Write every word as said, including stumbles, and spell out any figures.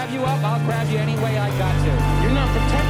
grab you up, I'll grab you any way I got to. You're not protecting